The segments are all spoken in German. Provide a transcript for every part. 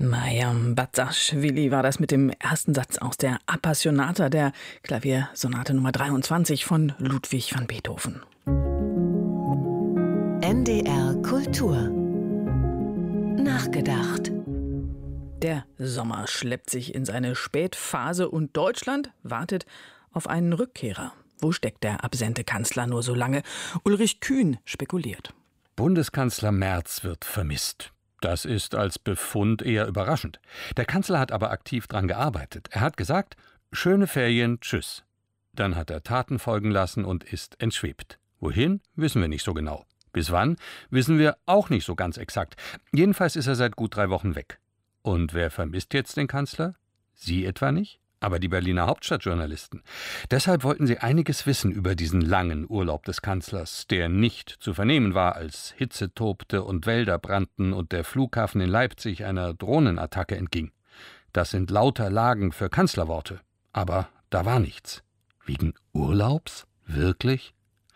Mariam Basaschwili war das mit dem ersten Satz aus der Appassionata, der Klaviersonate Nummer 23 von Ludwig van Beethoven. NDR Kultur. Nachgedacht. Der Sommer schleppt sich in seine Spätphase und Deutschland wartet auf einen Rückkehrer. Wo steckt der absente Kanzler nur so lange? Ulrich Kühn spekuliert. Bundeskanzler Merz wird vermisst. Das ist als Befund eher überraschend. Der Kanzler hat aber aktiv dran gearbeitet. Er hat gesagt, schöne Ferien, tschüss. Dann hat er Taten folgen lassen und ist entschwebt. Wohin, wissen wir nicht so genau. Bis wann, wissen wir auch nicht so ganz exakt. Jedenfalls ist er seit gut 3 Wochen weg. Und wer vermisst jetzt den Kanzler? Sie etwa nicht? Aber die Berliner Hauptstadtjournalisten. Deshalb wollten sie einiges wissen über diesen langen Urlaub des Kanzlers, der nicht zu vernehmen war, als Hitze tobte und Wälder brannten und der Flughafen in Leipzig einer Drohnenattacke entging. Das sind lauter Lagen für Kanzlerworte. Aber da war nichts. Wegen Urlaubs? Wirklich?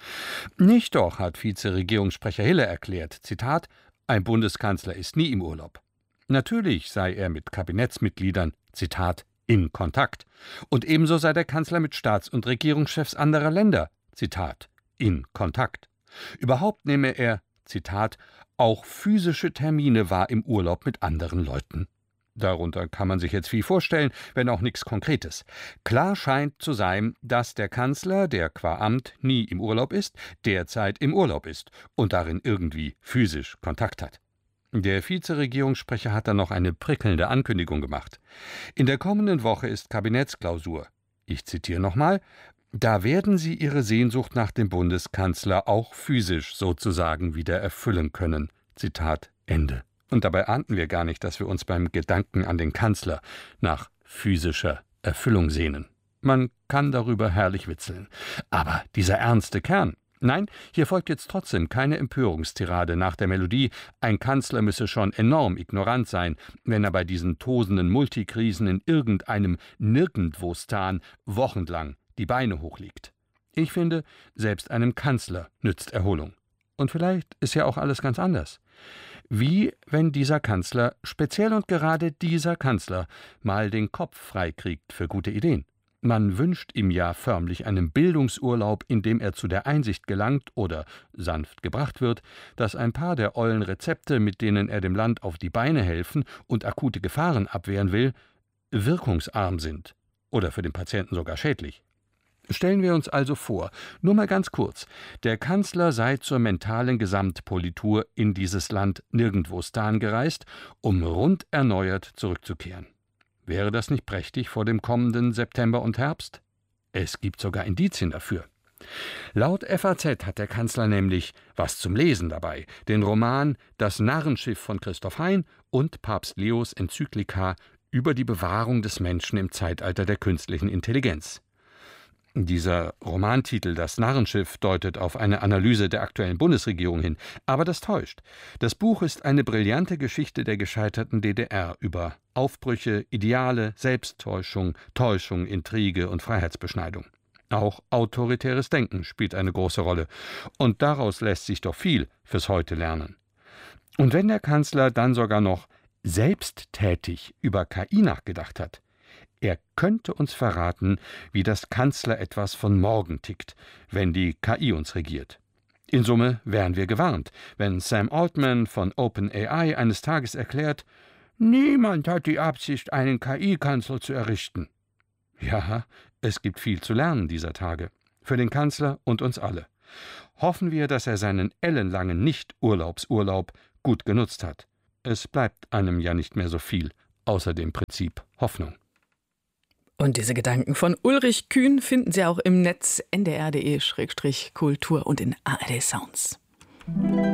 Nicht doch, hat Vizeregierungssprecher Hille erklärt. Zitat: Ein Bundeskanzler ist nie im Urlaub. Natürlich sei er mit Kabinettsmitgliedern, Zitat, in Kontakt. Und ebenso sei der Kanzler mit Staats- und Regierungschefs anderer Länder, Zitat, in Kontakt. Überhaupt nehme er, Zitat, auch physische Termine wahr im Urlaub mit anderen Leuten. Darunter kann man sich jetzt viel vorstellen, wenn auch nichts Konkretes. Klar scheint zu sein, dass der Kanzler, der qua Amt nie im Urlaub ist, derzeit im Urlaub ist und darin irgendwie physisch Kontakt hat. Der Vizeregierungssprecher hat dann noch eine prickelnde Ankündigung gemacht. In der kommenden Woche ist Kabinettsklausur. Ich zitiere nochmal: Da werden Sie Ihre Sehnsucht nach dem Bundeskanzler auch physisch sozusagen wieder erfüllen können. Zitat Ende. Und dabei ahnten wir gar nicht, dass wir uns beim Gedanken an den Kanzler nach physischer Erfüllung sehnen. Man kann darüber herrlich witzeln. Aber dieser ernste Kern. Nein, hier folgt jetzt trotzdem keine Empörungstirade nach der Melodie, ein Kanzler müsse schon enorm ignorant sein, wenn er bei diesen tosenden Multikrisen in irgendeinem Nirgendwostan wochenlang die Beine hochlegt. Ich finde, selbst einem Kanzler nützt Erholung. Und vielleicht ist ja auch alles ganz anders. Wie wenn dieser Kanzler, speziell und gerade dieser Kanzler, mal den Kopf freikriegt für gute Ideen. Man wünscht ihm ja förmlich einen Bildungsurlaub, in dem er zu der Einsicht gelangt oder sanft gebracht wird, dass ein paar der ollen Rezepte, mit denen er dem Land auf die Beine helfen und akute Gefahren abwehren will, wirkungsarm sind oder für den Patienten sogar schädlich. Stellen wir uns also vor, nur mal ganz kurz, der Kanzler sei zur mentalen Gesamtpolitur in dieses Land Nirgendwostan gereist, um rund erneuert zurückzukehren. Wäre das nicht prächtig vor dem kommenden September und Herbst? Es gibt sogar Indizien dafür. Laut FAZ hat der Kanzler nämlich was zum Lesen dabei, den Roman Das Narrenschiff von Christoph Hein und Papst Leos Enzyklika über die Bewahrung des Menschen im Zeitalter der künstlichen Intelligenz. Dieser Romantitel, Das Narrenschiff, deutet auf eine Analyse der aktuellen Bundesregierung hin. Aber das täuscht. Das Buch ist eine brillante Geschichte der gescheiterten DDR über Aufbrüche, Ideale, Selbsttäuschung, Täuschung, Intrige und Freiheitsbeschneidung. Auch autoritäres Denken spielt eine große Rolle. Und daraus lässt sich doch viel fürs Heute lernen. Und wenn der Kanzler dann sogar noch selbsttätig über KI nachgedacht hat, er könnte uns verraten, wie das Kanzler-Etwas von morgen tickt, wenn die KI uns regiert. In Summe wären wir gewarnt, wenn Sam Altman von OpenAI eines Tages erklärt, niemand hat die Absicht, einen KI-Kanzler zu errichten. Ja, es gibt viel zu lernen dieser Tage. Für den Kanzler und uns alle. Hoffen wir, dass er seinen ellenlangen Nicht-Urlaubsurlaub gut genutzt hat. Es bleibt einem ja nicht mehr so viel, außer dem Prinzip Hoffnung. Und diese Gedanken von Ulrich Kühn finden Sie auch im Netz ndr.de/kultur und in ARD Sounds.